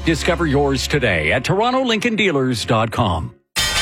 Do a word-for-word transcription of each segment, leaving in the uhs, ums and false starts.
Discover yours today at toronto lincoln dealers dot com.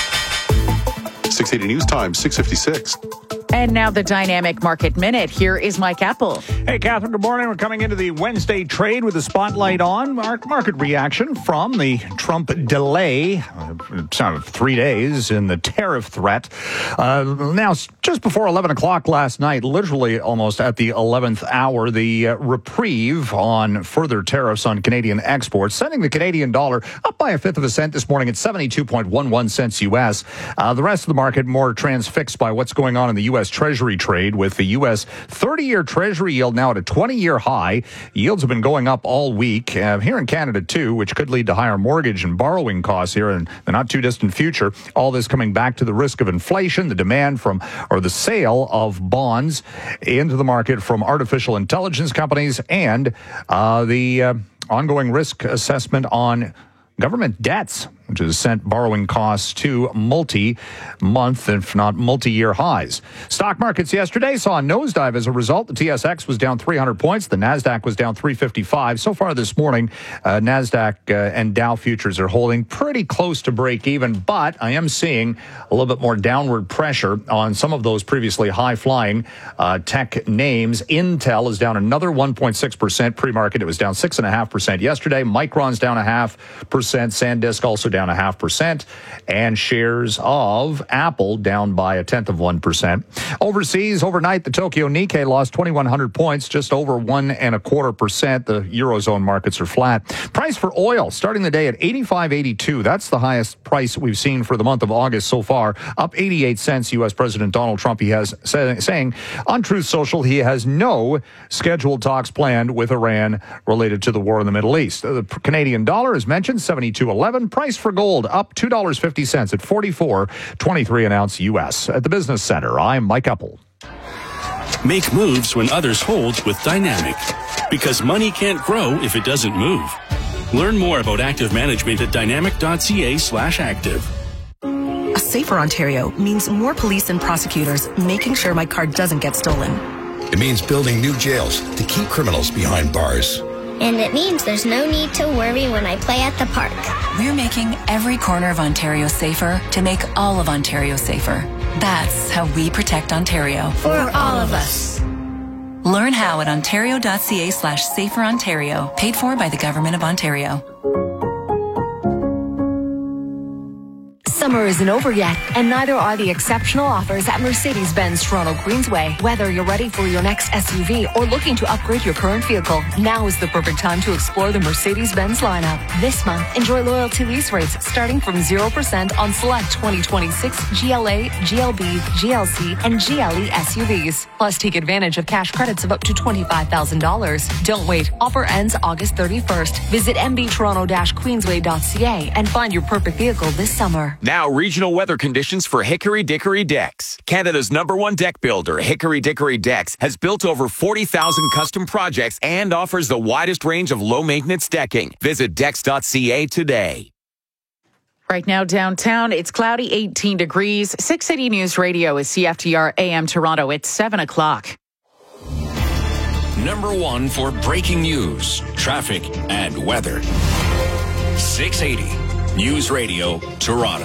six eighty News Time, six fifty-six. And now the Dynamic Market Minute. Here is Mike Apple. Hey, Catherine, good morning. We're coming into the Wednesday trade with the spotlight on market reaction from the Trump delay. It's uh, three days in the tariff threat. Uh, now, just before eleven o'clock last night, literally almost at the eleventh hour, the uh, reprieve on further tariffs on Canadian exports, sending the Canadian dollar up by a fifth of a cent this morning at seventy-two point one one cents U S. Uh, the rest of the market more transfixed by what's going on in the U S Treasury trade, with the U S thirty-year Treasury yield now at a twenty-year high. Yields have been going up all week. Uh, here in Canada, too, which could lead to higher mortgage and borrowing costs here in the not-too-distant future. All this coming back to the risk of inflation, the demand from, or the sale of bonds into the market from artificial intelligence companies, and uh, the uh, ongoing risk assessment on government debts, which has sent borrowing costs to multi-month, if not multi-year highs. Stock markets yesterday saw a nosedive as a result. The T S X was down three hundred points. The NASDAQ was down three fifty-five. So far this morning, uh, NASDAQ uh, and Dow futures are holding pretty close to break even, but I am seeing a little bit more downward pressure on some of those previously high-flying uh, tech names. Intel is down another one point six percent pre-market. It was down six point five percent yesterday. Micron's down a half percent. SanDisk also down a half percent, and shares of Apple down by a tenth of one percent. Overseas, overnight, the Tokyo Nikkei lost twenty-one hundred points, just over one and a quarter percent. The Eurozone markets are flat. Price for oil starting the day at eighty-five eighty-two. That's the highest price we've seen for the month of August so far, up eighty-eight cents. U S President Donald Trump, he has say, saying on Truth Social, he has no scheduled talks planned with Iran related to the war in the Middle East. The Canadian dollar, as mentioned, seventy-two eleven. Price for gold up two dollars and fifty cents at forty-four twenty-three an ounce U S. At the Business Center, I'm Mike Apple. Make moves when others hold with Dynamic, because money can't grow if it doesn't move. Learn more about active management at dynamic.ca slash active. A safer Ontario means more police and prosecutors making sure my car doesn't get stolen. It means building new jails to keep criminals behind bars. And it means there's no need to worry when I play at the park. We're making every corner of Ontario safer to make all of Ontario safer. That's how we protect Ontario. For all of us. Learn how at ontario.ca slash safer Ontario. Paid for by the Government of Ontario. Summer isn't over yet, and neither are the exceptional offers at Mercedes-Benz Toronto Queensway. Whether you're ready for your next S U V or looking to upgrade your current vehicle, now is the perfect time to explore the Mercedes-Benz lineup. This month, enjoy loyalty lease rates starting from zero percent on select twenty twenty-six G L A, G L B, G L C, and G L E S U Vs. Plus, take advantage of cash credits of up to twenty-five thousand dollars. Don't wait. Offer ends August thirty-first. Visit m b toronto dash queensway dot c a and find your perfect vehicle this summer. Now, regional weather conditions for Hickory Dickory Decks. Canada's number one deck builder, Hickory Dickory Decks, has built over forty thousand custom projects and offers the widest range of low-maintenance decking. Visit decks dot c a today. Right now downtown, it's cloudy, eighteen degrees. six eighty News Radio is C F T R A M Toronto. It's seven o'clock. Number one for breaking news, traffic, and weather. six eighty News Radio, Toronto.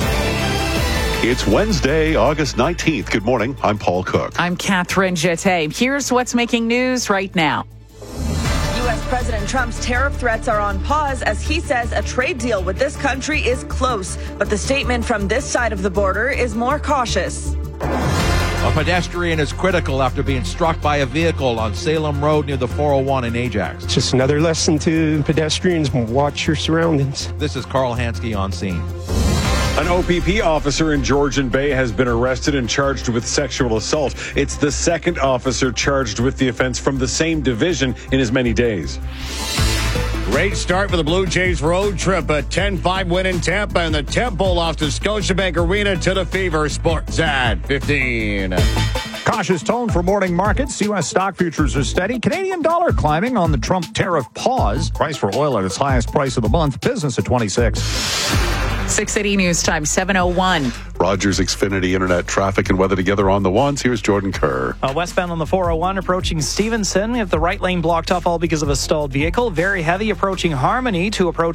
It's Wednesday, August nineteenth. Good morning. I'm Paul Cook. I'm Catherine Jeté. Here's what's making news right now. U S President Trump's tariff threats are on pause as he says a trade deal with this country is close. But the statement from this side of the border is more cautious. A pedestrian is critical after being struck by a vehicle on Salem Road near the four oh one in Ajax. Just another lesson to pedestrians, watch your surroundings. This is Carl Hansky on scene. An O P P officer in Georgian Bay has been arrested and charged with sexual assault. It's the second officer charged with the offense from the same division in as many days. Great start for the Blue Jays road trip. A ten five win in Tampa, and the Temple off to Scotiabank Arena to the Fever. Sports at fifteen. Cautious tone for morning markets. U S stock futures are steady. Canadian dollar climbing on the Trump tariff pause. Price for oil at its highest price of the month. Business at twenty-six. six eighty News Time, seven oh one. Rogers Xfinity Internet traffic and weather together on the ones. Here's Jordan Kerr. Uh, westbound on the four oh one approaching Stevenson. We have the right lane blocked off all because of a stalled vehicle. Very heavy approaching Harmony to approach